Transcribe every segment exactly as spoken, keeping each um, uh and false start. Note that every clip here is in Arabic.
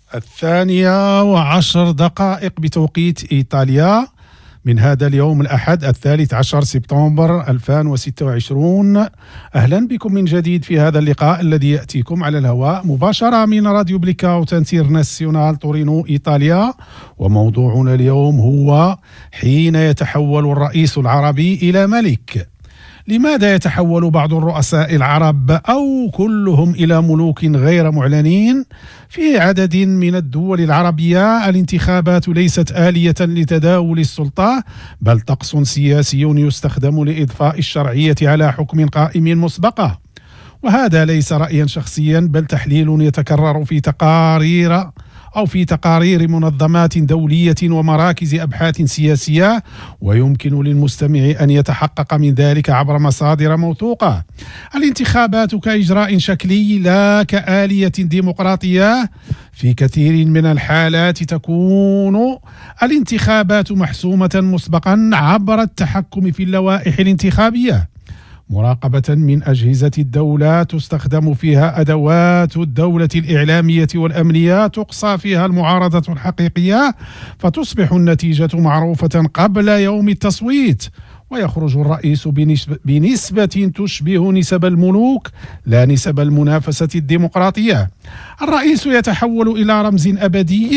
الثانية وعشر دقائق بتوقيت إيطاليا من هذا اليوم الأحد الثالث عشر سبتمبر ألفين وستة وعشرين. أهلا بكم من جديد في هذا اللقاء الذي يأتيكم على الهواء مباشرة من راديو بليكاوت انترناسيونال تورينو إيطاليا. وموضوعنا اليوم هو حين يتحول الرئيس العربي إلى ملك. لماذا يتحول بعض الرؤساء العرب أو كلهم إلى ملوك غير معلنين؟ في عدد من الدول العربية الانتخابات ليست آلية لتداول السلطة، بل طقس سياسي يستخدم لإضفاء الشرعية على حكم قائم مسبقة. وهذا ليس رأيا شخصيا، بل تحليل يتكرر في تقارير أو في تقارير منظمات دولية ومراكز أبحاث سياسية، ويمكن للمستمع أن يتحقق من ذلك عبر مصادر موثوقة. الانتخابات كإجراء شكلي لا كآلية ديمقراطية. في كثير من الحالات تكون الانتخابات محسومة مسبقا عبر التحكم في اللوائح الانتخابية، مراقبة من أجهزة الدولة تستخدم فيها أدوات الدولة الإعلامية والأمنية، تقصى فيها المعارضة الحقيقية فتصبح النتيجة معروفة قبل يوم التصويت، ويخرج الرئيس بنسبة, بنسبة تشبه نسب الملوك لا نسب المنافسة الديمقراطية. الرئيس يتحول إلى رمز أبدي.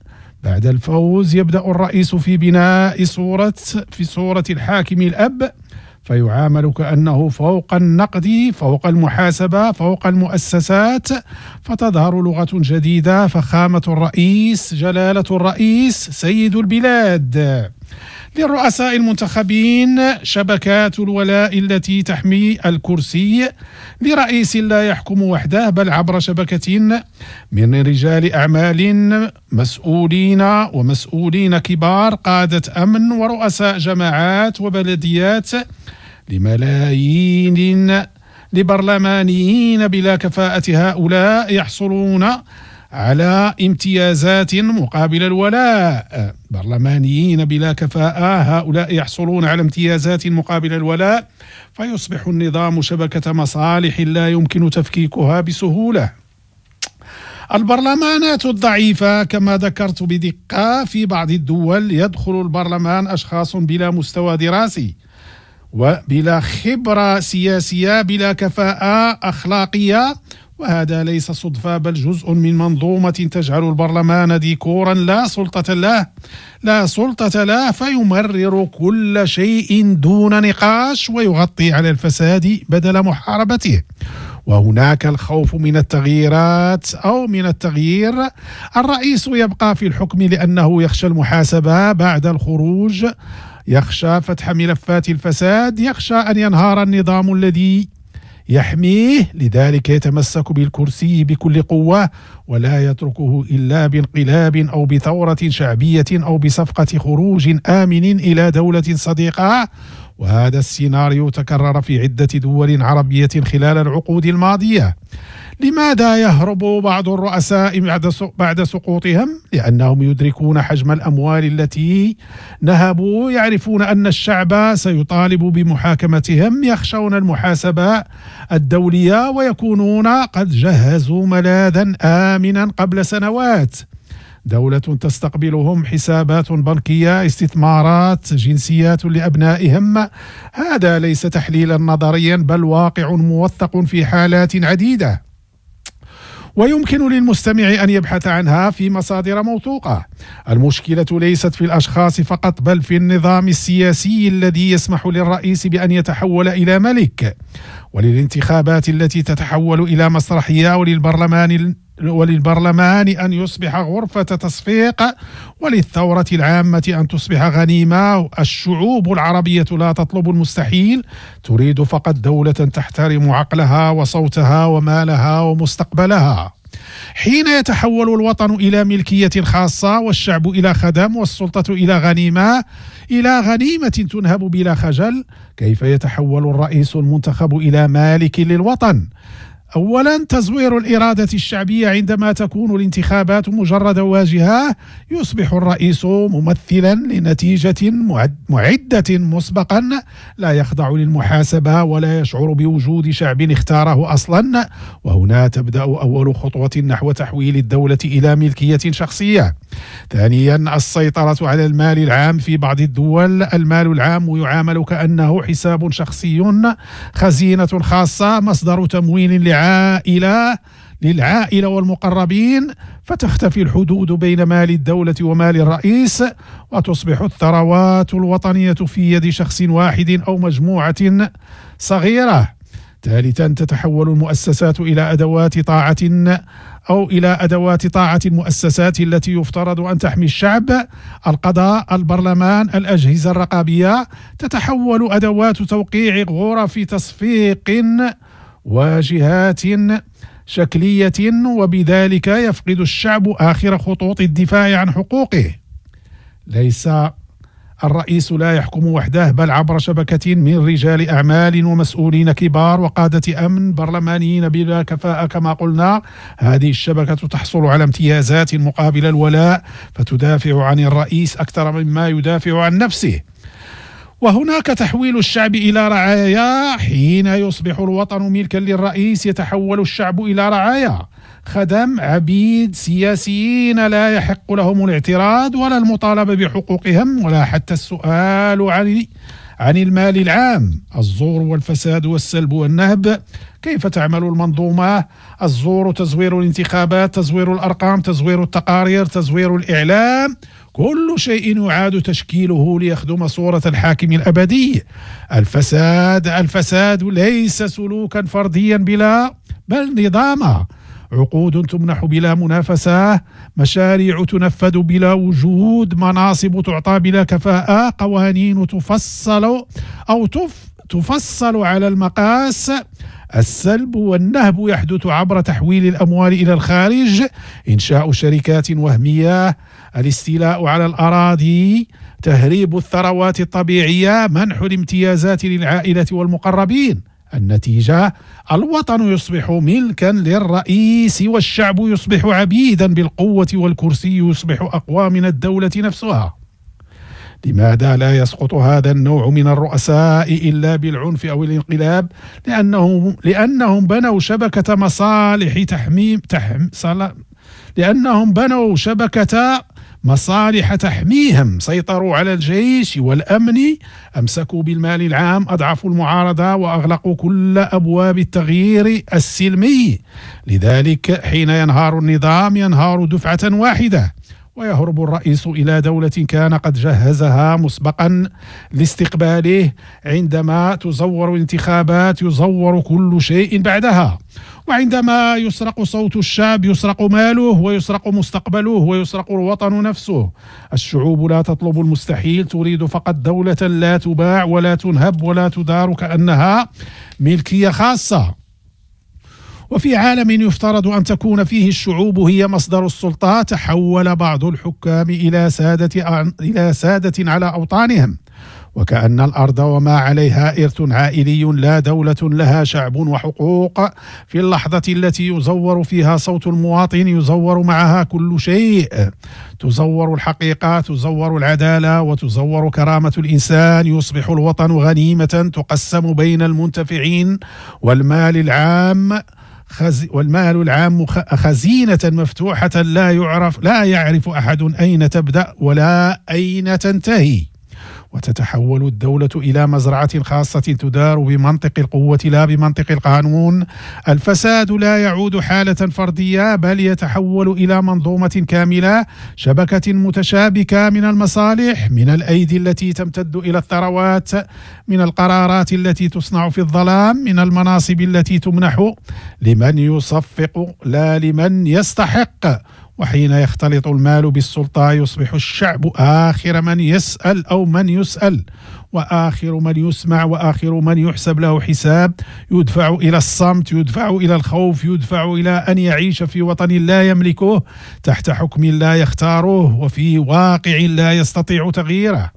بعد الفوز يبدأ الرئيس في بناء صورة في صورة الحاكم الأب، فيعامل كأنه فوق النقد، فوق المحاسبة، فوق المؤسسات، فتظهر لغة جديدة: فخامة الرئيس، جلالة الرئيس، سيد البلاد. للرؤساء المنتخبين شبكات الولاء التي تحمي الكرسي لرئيس لا يحكم وحده، بل عبر شبكة من رجال أعمال مسؤولين ومسؤولين كبار، قادة أمن ورؤساء جماعات وبلديات، لملايين لبرلمانيين بلا كفاءة. هؤلاء يحصلون على امتيازات مقابل الولاء. برلمانيين بلا كفاءة، هؤلاء يحصلون على امتيازات مقابل الولاء، فيصبح النظام شبكة مصالح لا يمكن تفكيكها بسهولة. البرلمانات الضعيفة كما ذكرت بدقة، في بعض الدول يدخل البرلمان أشخاص بلا مستوى دراسي وبلا خبرة سياسية، بلا كفاءة أخلاقية، وهذا ليس صدفة بل جزء من منظومة تجعل البرلمان ديكورا لا سلطة له لا سلطة له فيمرر كل شيء دون نقاش ويغطي على الفساد بدل محاربته. وهناك الخوف من التغييرات أو من التغيير. الرئيس يبقى في الحكم لأنه يخشى المحاسبة بعد الخروج، يخشى فتح ملفات الفساد، يخشى أن ينهار النظام الذي يحميه، لذلك يتمسك بالكرسي بكل قوة ولا يتركه إلا بانقلاب أو بثورة شعبية أو بصفقة خروج آمن إلى دولة صديقة. وهذا السيناريو تكرر في عدة دول عربية خلال العقود الماضية. لماذا يهرب بعض الرؤساء بعد سقوطهم؟ لأنهم يدركون حجم الأموال التي نهبوا، يعرفون أن الشعب سيطالب بمحاكمتهم، يخشون المحاسبة الدولية، ويكونون قد جهزوا ملاذا آمنا قبل سنوات. دولة تستقبلهم، حسابات بنكية، استثمارات، جنسيات لأبنائهم. هذا ليس تحليلا نظريا بل واقع موثق في حالات عديدة، ويمكن للمستمع أن يبحث عنها في مصادر موثوقة. المشكلة ليست في الأشخاص فقط بل في النظام السياسي الذي يسمح للرئيس بأن يتحول إلى ملك، وللانتخابات التي تتحول إلى مسرحية، وللبرلمان وللبرلمان أن يصبح غرفة تصفيق، وللثورة العامة أن تصبح غنيمة. الشعوب العربية لا تطلب المستحيل، تريد فقط دولة تحترم عقلها وصوتها ومالها ومستقبلها. حين يتحول الوطن إلى ملكية خاصة، والشعب إلى خدم، والسلطة إلى غنيمة إلى غنيمة تنهب بلا خجل، كيف يتحول الرئيس المنتخب إلى مالك للوطن؟ أولا تزوير الإرادة الشعبية. عندما تكون الانتخابات مجرد واجهة يصبح الرئيس ممثلا لنتيجة معدة مسبقا، لا يخضع للمحاسبة ولا يشعر بوجود شعب اختاره أصلا، وهنا تبدأ أول خطوة نحو تحويل الدولة إلى ملكية شخصية. ثانيا السيطرة على المال العام. في بعض الدول المال العام يعامل كأنه حساب شخصي، خزينة خاصة، مصدر تمويل لعائلة للعائلة والمقربين، فتختفي الحدود بين مال الدولة ومال الرئيس، وتصبح الثروات الوطنية في يد شخص واحد أو مجموعة صغيرة. ثالثا تتحول المؤسسات إلى أدوات طاعة أو إلى أدوات طاعة المؤسسات التي يفترض أن تحمي الشعب. القضاء، البرلمان، الأجهزة الرقابية تتحول أدوات توقيع غرف تصفيق وجهات شكلية، وبذلك يفقد الشعب آخر خطوط الدفاع عن حقوقه. ليس الرئيس لا يحكم وحده، بل عبر شبكة من رجال أعمال ومسؤولين كبار وقادة أمن برلمانيين بلا كفاءة كما قلنا. هذه الشبكة تحصل على امتيازات مقابل الولاء، فتدافع عن الرئيس أكثر مما يدافع عن نفسه. وهناك تحويل الشعب إلى رعايا. حين يصبح الوطن ملكا للرئيس يتحول الشعب إلى رعايا، خدم، عبيد، سياسيين لا يحق لهم الاعتراض ولا المطالبة بحقوقهم ولا حتى السؤال عن عن المال العام. الزور والفساد والسلب والنهب. كيف تعمل المنظومة؟ الزور تزوير الانتخابات، تزوير الأرقام، تزوير التقارير، تزوير الإعلام، كل شيء يعاد تشكيله ليخدم صورة الحاكم الأبدي. الفساد الفساد ليس سلوكا فرديا بلا بل نظاما. عقود تمنح بلا منافسة، مشاريع تنفذ بلا وجود، مناصب تعطى بلا كفاءة، قوانين تفصل أو تف تفصل على المقاس. السلب والنهب يحدث عبر تحويل الأموال إلى الخارج، إنشاء شركات وهمية، الاستيلاء على الأراضي، تهريب الثروات الطبيعية، منح الامتيازات للعائلة والمقربين. النتيجة الوطن يصبح ملكا للرئيس والشعب يصبح عبيدا بالقوة، والكرسي يصبح أقوى من الدولة نفسها. لماذا لا يسقط هذا النوع من الرؤساء إلا بالعنف أو الانقلاب؟ لأنهم لأنهم بنوا شبكة مصالح تحميم تحم لأنهم بنوا شبكة مصالح تحميهم، سيطروا على الجيش والأمن، أمسكوا بالمال العام، أضعفوا المعارضة، وأغلقوا كل أبواب التغيير السلمي. لذلك حين ينهار النظام ينهار دفعة واحدة، ويهرب الرئيس إلى دولة كان قد جهزها مسبقا لاستقباله. عندما تزور الانتخابات يزور كل شيء بعدها، وعندما يسرق صوت الشعب يسرق ماله ويسرق مستقبله ويسرق الوطن نفسه. الشعوب لا تطلب المستحيل، تريد فقط دولة لا تباع ولا تنهب ولا تدار كأنها ملكية خاصة. وفي عالم يفترض أن تكون فيه الشعوب هي مصدر السلطة، تحول بعض الحكام إلى سادة إلى سادة على أوطانهم، وكأن الأرض وما عليها إرث عائلي لا دولة لها شعب وحقوق. في اللحظة التي يزور فيها صوت المواطن يزور معها كل شيء، تزور الحقيقة، تزور العدالة، وتزور كرامة الإنسان. يصبح الوطن غنيمة تقسم بين المنتفعين، والمال العام خز والمال العام خزينة مفتوحة لا يعرف لا يعرف أحد أين تبدأ ولا أين تنتهي. وتتحول الدولة إلى مزرعة خاصة تدار بمنطق القوة لا بمنطق القانون. الفساد لا يعود حالة فردية، بل يتحول إلى منظومة كاملة، شبكة متشابكة من المصالح، من الأيدي التي تمتد إلى الثروات، من القرارات التي تصنع في الظلام، من المناصب التي تمنح لمن يصفق لا لمن يستحق. وحين يختلط المال بالسلطة يصبح الشعب آخر من يسأل أو من يسأل، وآخر من يسمع، وآخر من يحسب له حساب. يدفع إلى الصمت، يدفع إلى الخوف، يدفع إلى أن يعيش في وطن لا يملكه، تحت حكم لا يختاره، وفي واقع لا يستطيع تغييره.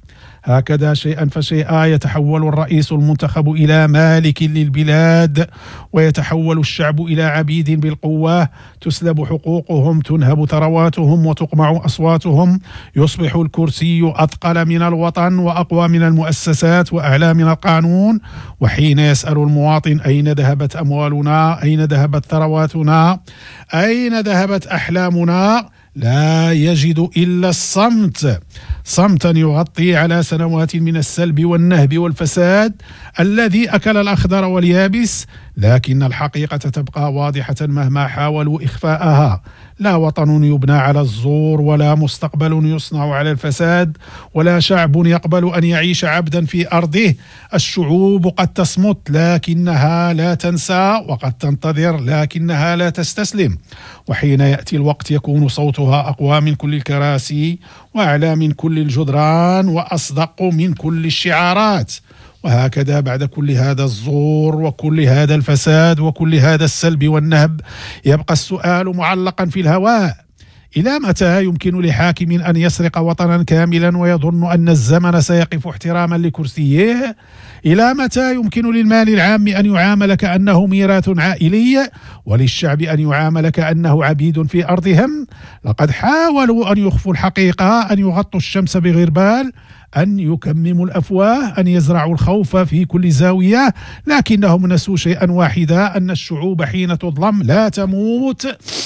هكذا شيئا فشيئا يتحول الرئيس المنتخب إلى مالك للبلاد، ويتحول الشعب إلى عبيد بالقوة، تسلب حقوقهم، تنهب ثرواتهم، وتقمع أصواتهم. يصبح الكرسي أثقل من الوطن وأقوى من المؤسسات وأعلى من القانون. وحين يسأل المواطن أين ذهبت أموالنا، أين ذهبت ثرواتنا، أين ذهبت أحلامنا، لا يجد إلا الصمت، صمتا يغطي على سنوات من السلب والنهب والفساد الذي أكل الأخضر واليابس. لكن الحقيقة تبقى واضحة مهما حاولوا إخفاءها. لا وطن يبنى على الزور، ولا مستقبل يصنع على الفساد، ولا شعب يقبل أن يعيش عبدا في أرضه. الشعوب قد تصمت لكنها لا تنسى، وقد تنتظر لكنها لا تستسلم. وحين يأتي الوقت يكون صوتها أقوى من كل الكراسي، وأعلى من كل الجدران، وأصدق من كل الشعارات. وهكذا بعد كل هذا الزور وكل هذا الفساد وكل هذا السلب والنهب يبقى السؤال معلقا في الهواء: إلى متى يمكن لحاكم أن يسرق وطنا كاملا ويظن أن الزمن سيقف احتراما لكرسيه؟ إلى متى يمكن للمال العام أن يعامل كأنه ميراث عائلي، وللشعب أن يعامل كأنه عبيد في أرضهم؟ لقد حاولوا أن يخفوا الحقيقة، أن يغطوا الشمس بغربال، أن يكمموا الأفواه، أن يزرعوا الخوف في كل زاوية، لكنهم نسوا شيئا واحدا: أن الشعوب حين تظلم لا تموت،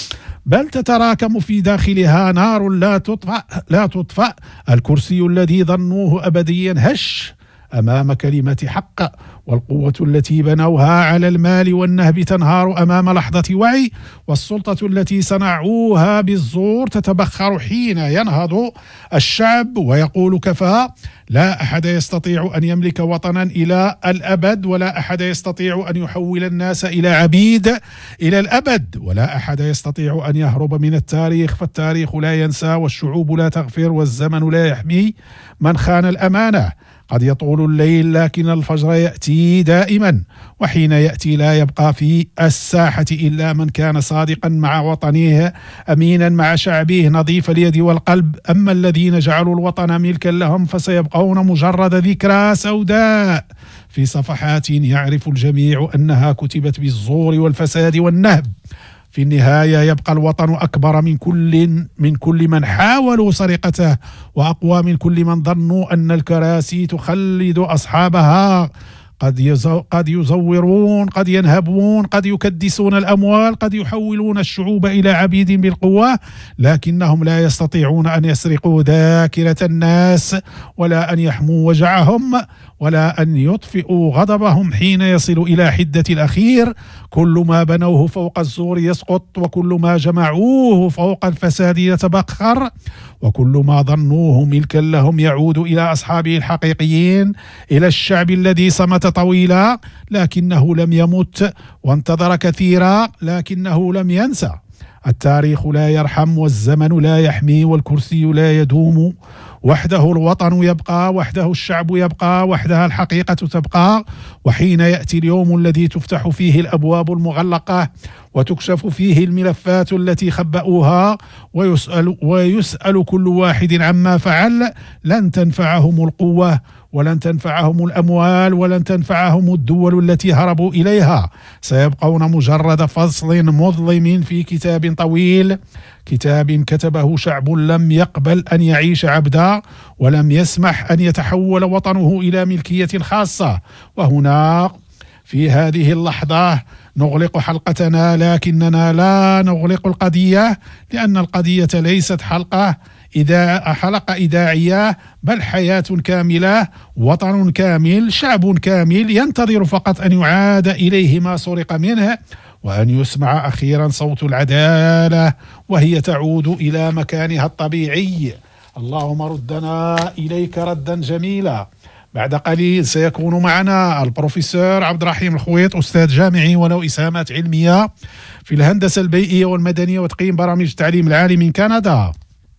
بل تتراكم في داخلها نار لا تطفأ لا تطفأ. الكرسي الذي ظنوه أبديا هش أمام كلمة حق، والقوة التي بنوها على المال والنهب تنهار أمام لحظة وعي، والسلطة التي صنعوها بالزور تتبخر حين ينهض الشعب ويقول كفى. لا أحد يستطيع أن يملك وطنا إلى الأبد، ولا أحد يستطيع أن يحول الناس إلى عبيد إلى الأبد، ولا أحد يستطيع أن يهرب من التاريخ، فالتاريخ لا ينسى، والشعوب لا تغفر، والزمن لا يحمي من خان الأمانة. قد يطول الليل لكن الفجر يأتي دائما، وحين يأتي لا يبقى في الساحة إلا من كان صادقا مع وطنه، أمينا مع شعبه، نظيف اليد والقلب. أما الذين جعلوا الوطن ملكا لهم فسيبقون مجرد ذكرى سوداء في صفحات يعرف الجميع أنها كتبت بالزور والفساد والنهب. في النهاية يبقى الوطن أكبر من كل من كل من حاولوا سرقته، وأقوى من كل من ظنوا أن الكراسي تخلد أصحابها. قد يزو قد يزورون، قد ينهبون، قد يكدسون الأموال، قد يحولون الشعوب إلى عبيد بالقوة، لكنهم لا يستطيعون أن يسرقوا ذاكرة الناس، ولا أن يحموا وجعهم، ولا أن يطفئوا غضبهم حين يصل إلى حدة الأخير. كل ما بنوه فوق الزور يسقط، وكل ما جمعوه فوق الفساد يتبخر، وكل ما ظنوه ملكا لهم يعود إلى أصحابه الحقيقيين، إلى الشعب الذي صمت طويلا لكنه لم يمت، وانتظر كثيرا لكنه لم ينسى. التاريخ لا يرحم، والزمن لا يحمي، والكرسي لا يدوم. وحده الوطن يبقى، وحده الشعب يبقى، وحدها الحقيقة تبقى. وحين يأتي اليوم الذي تفتح فيه الأبواب المغلقة وتكشف فيه الملفات التي خبأوها، ويسأل, ويسأل كل واحد عما فعل، لن تنفعهم القوة، ولن تنفعهم الأموال، ولن تنفعهم الدول التي هربوا إليها. سيبقون مجرد فصل مظلم في كتاب طويل، كتاب كتبه شعب لم يقبل أن يعيش عبدا، ولم يسمح أن يتحول وطنه إلى ملكية خاصة. وهنا في هذه اللحظة نغلق حلقتنا، لكننا لا نغلق القضية، لأن القضية ليست حلقة إذا حلقة إذاعية، بل حياة كاملة، وطن كامل، شعب كامل ينتظر فقط أن يعاد إليه ما سرق منه، وأن يسمع أخيرا صوت العدالة وهي تعود إلى مكانها الطبيعي. اللهم ردنا إليك ردا جميلا. بعد قليل سيكون معنا البروفيسور عبد الرحيم الخويط، أستاذ جامعي وله إسهامات علمية في الهندسة البيئية والمدنية وتقييم برامج التعليم العالي من كندا.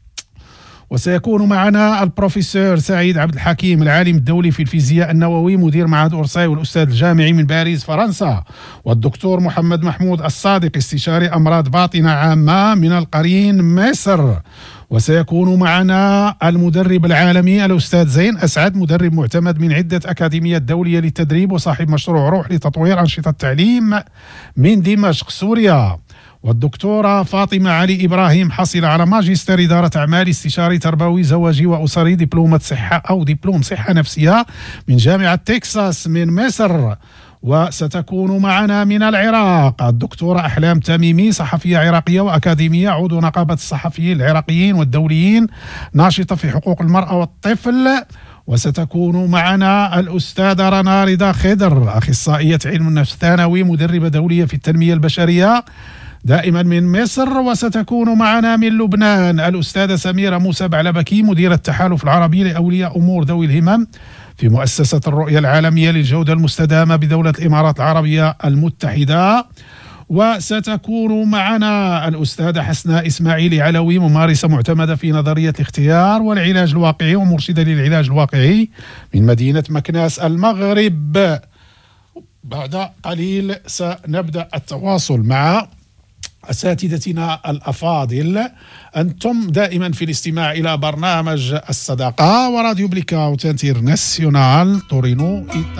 وسيكون معنا البروفيسور سعيد عبد الحكيم، العالم الدولي في الفيزياء النووي، مدير معهد أورساي والأستاذ الجامعي من باريس فرنسا. والدكتور محمد محمود الصادق، استشاري أمراض باطنة عامة من القرين مصر. وسيكون معنا المدرب العالمي الأستاذ زين أسعد، مدرب معتمد من عدة أكاديميات دولية للتدريب وصاحب مشروع روح لتطوير أنشطة التعليم من دمشق سوريا. والدكتورة فاطمة علي إبراهيم حصل على ماجستير إدارة أعمال استشاري تربوي زواجي وأسري دبلومة صحة أو دبلوم صحة نفسية من جامعة تكساس من مصر. وستكون معنا من العراق الدكتورة أحلام تميمي، صحفية عراقية وأكاديمية، عضو نقابة الصحفيين العراقيين والدوليين، ناشطة في حقوق المرأة والطفل. وستكون معنا الأستاذة رنا رضا خضر، أخصائية علم النفس ثانوي، مدربة دولية في التنمية البشرية دائما من مصر. وستكون معنا من لبنان الأستاذة سميرة موسى بعلبكي، مديرة التحالف العربي لأولياء أمور ذوي الهمم في مؤسسة الرؤية العالمية للجودة المستدامة بدولة الإمارات العربية المتحدة. وستكون معنا الأستاذة حسناء إسماعيل علوي، ممارسة معتمدة في نظرية الاختيار والعلاج الواقعي ومرشدة للعلاج الواقعي من مدينة مكناس المغرب. بعد قليل سنبدأ التواصل مع أساتذتنا الأفاضل. أنتم دائما في الاستماع إلى برنامج الصداقة وراديو بليكاوت انترناسيونال تورينو.